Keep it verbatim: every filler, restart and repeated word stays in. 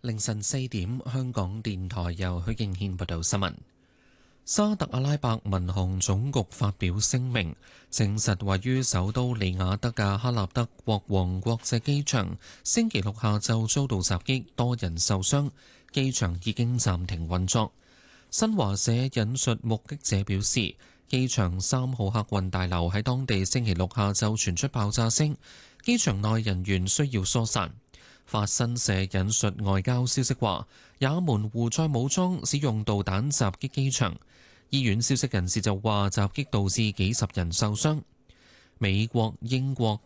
凌晨四點，香港電台由許敬軒報道新聞。沙特阿拉伯民航總局發表聲明，證實位於首都利雅得嘅哈納德國王國際機場星期六下晝遭到襲擊，多人受傷，機場已經暫停運作。新華社引述目擊者表示，機場三號客運大樓喺當地星期六下晝傳出爆炸聲，機場內人員需要疏散。法新社引述外交消息話，也門胡塞武裝使用導彈襲擊機場。醫院消息人士就話，襲擊導致幾十人受傷。美國、英國、